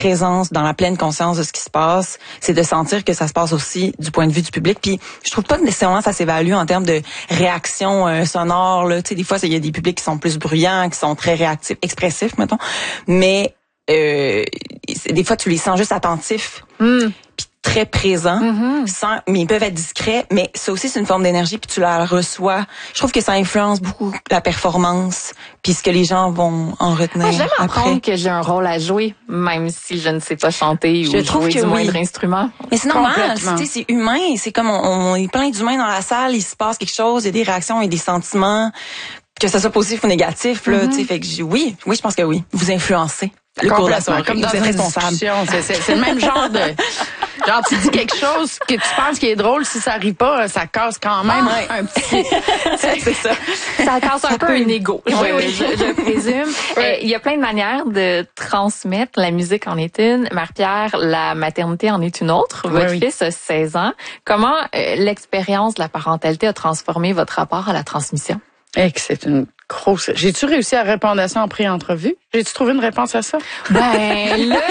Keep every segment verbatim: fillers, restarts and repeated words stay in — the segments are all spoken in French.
présence, dans la pleine conscience de ce qui se passe, c'est de sentir que ça se passe aussi du point de vue du public. Puis je trouve pas que nécessairement ça s'évalue en termes de réaction euh, sonore. Là. Tu sais, des fois, il y a des publics qui sont plus bruyants, qui sont très réactifs, expressifs, mettons. Mais euh, des fois, tu les sens juste attentifs. Mm. Puis très présents, mm-hmm. sans, mais ils peuvent être discrets, mais ça aussi c'est une forme d'énergie puis tu la reçois. Je trouve que ça influence beaucoup la performance puis ce que les gens vont en retenir. Moi, j'aime après. apprendre que j'ai un rôle à jouer, même si je ne sais pas chanter je ou trouve jouer que du oui. moindre instrument. Mais c'est normal, tu sais, c'est humain, c'est comme on, on est plein d'humains dans la salle, il se passe quelque chose, il y a des réactions, il y a des sentiments, que ça soit positif ou négatif là, mm-hmm. tu sais, fait que je, oui, oui, je pense que oui, vous influencez. Le cours de la soirée, comme dans une responsable. C'est, c'est, c'est le même genre de... Genre, tu dis quelque chose que tu penses qui est drôle, si ça rit pas, ça casse quand même ah, un petit... c'est ça. Ça casse un peu un ego, oui, je, oui. je, je présume. Il oui. euh, y a plein de manières de transmettre. La musique en est une. Marie-Pierre, la maternité en est une autre. Votre oui, fils oui. a seize ans. Comment euh, l'expérience de la parentalité a transformé votre rapport à la transmission? Eh, que c'est une grosse... J'ai-tu réussi à répondre à ça en pré-entrevue? J'ai-tu trouvé une réponse à ça? Ben là...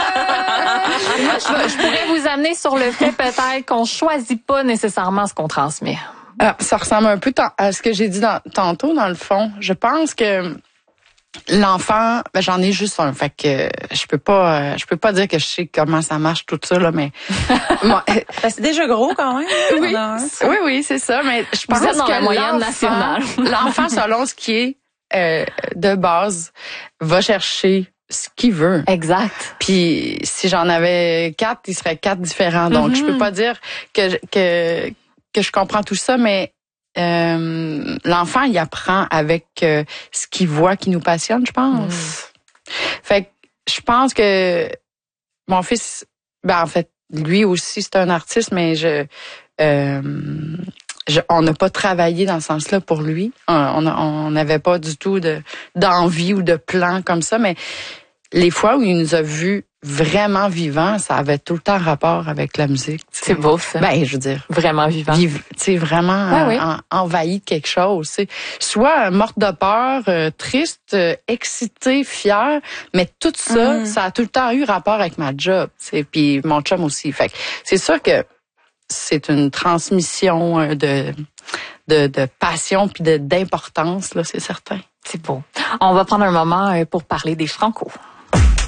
Moi, je, je pourrais vous amener sur le fait peut-être qu'on choisit pas nécessairement ce qu'on transmet. Ah, ça ressemble un peu à ce que j'ai dit dans, tantôt, dans le fond. Je pense que l'enfant, ben j'en ai juste un, fait que je peux pas, je peux pas dire que je sais comment ça marche tout ça là, mais moi, c'est déjà gros quand même. Oui, oui, oui, c'est ça. Mais je pense Vous êtes dans que la moyenne nationale. L'enfant, selon ce qui est euh, de base, va chercher ce qu'il veut. Exact. Puis si j'en avais quatre, il serait quatre différents. Donc mm-hmm. je peux pas dire que que que je comprends tout ça, mais Euh, l'enfant, il apprend avec euh, ce qu'il voit qui nous passionne, je pense. Mm. Fait que je pense que mon fils, ben en fait, lui aussi c'est un artiste, mais je, euh, je on n'a pas travaillé dans ce sens-là pour lui. On n'avait pas du tout de d'envie ou de plan comme ça, mais les fois où il nous a vus vraiment vivants, ça avait tout le temps rapport avec la musique. T'sais. C'est beau, ça. Ben, je veux dire. Vraiment vivant. Vive, tu sais, vraiment ouais, oui. en, envahi de quelque chose. T'sais. Soit morte de peur, euh, triste, euh, excitée, fière, mais tout ça, mm. ça a tout le temps eu rapport avec ma job. Puis mon chum aussi. Fait que c'est sûr que c'est une transmission de de, de passion puis de d'importance, là, c'est certain. C'est beau. On va prendre un moment pour parler des Franco.